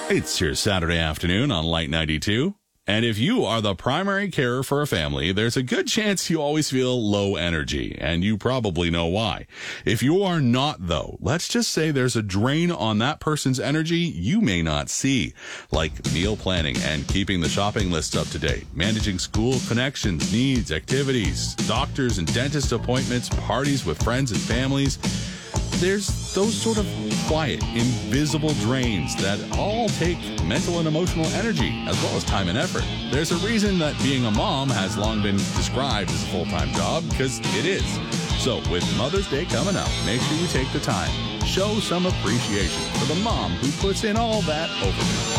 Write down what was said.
It's your Saturday afternoon on Light 92. And if you are the primary carer for a family, there's a good chance you always feel low energy, and you probably know why. If you are not, though, let's just say there's a drain on that person's energy you may not see, like meal planning and keeping the shopping list up to date, managing school connections, needs, activities, doctors and dentist appointments, parties with friends and families. There's those sort of quiet, invisible drains that all take mental and emotional energy, as well as time and effort. There's a reason that being a mom has long been described as a full-time job, because it is. So, with Mother's Day coming up, make sure you take the time. Show some appreciation for the mom who puts in all that overtime.